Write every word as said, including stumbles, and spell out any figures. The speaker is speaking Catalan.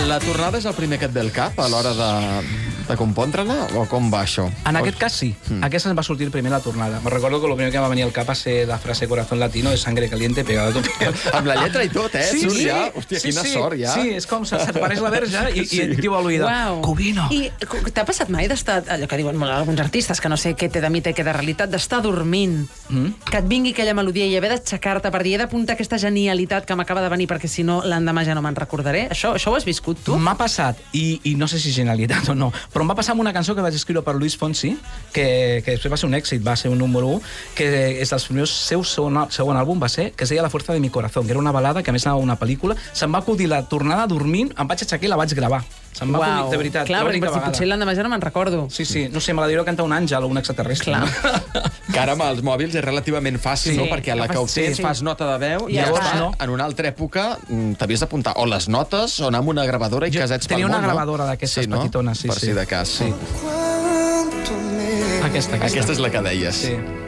La tornada és el primer que et ve al cap a l'hora de, de compondre-la, o com va això? En aquest cas sí. Mm. Aquesta ens va sortir primer la tornada. Me recordo que el primer que va venir al cap va ser la frase corazón latino de sangre caliente pegada a tu piel. Amb la lletra i tot, eh? Sí, Surt sí. ja. Hòstia, sí, quina sí. sort, ja. Sí, és com se't pareix la verge i, sí. i et diu a l'oïda, Uau. Covino. I t'ha passat mai d'estar, allò que diuen molt alguns artistes, que no sé què té de mite, què de realitat, d'estar dormint, mm? que et vingui aquella melodia i haver d'aixecar-te per dir, he d'apuntar aquesta genialitat que m'acaba de venir perquè si no l'endemà ja no me'n recordaré? Això, això ho has viscut tu? M'ha passat, i, i no sé si genialitat o no, però em va passar amb una cançó que vaig escriure per Luis Fonsi, que, que després va ser un èxit, va ser un número u, que és dels primers seus segon, segon àlbum, va ser, que es deia La fuerza de mi corazón, que era una balada que a més anava una pel·lícula. Se'm va acudir la tornada dormint, em vaig aixecar i la vaig gravar. Se'm va acudir, de veritat. Clar, perquè si potser l'endemà ja no me'n recordo. Sí, sí, no sé, me la diré cantar un àngel o un extraterrestre. Clar. No? Que ara amb els mòbils és relativament fàcil, Sí, no? Perquè a la que ho sí, tens sí. fas nota de veu i Ja llavors està. no. En una altra època mm, t'havies d'apuntar o les notes o anar amb una gravadora i Jo casets pel tenia món, una no? gravadora d'aquestes sí, no? petitones, sí, per sí. si de cas. Sí. Aquesta, aquesta. Aquesta és la que deies. Sí.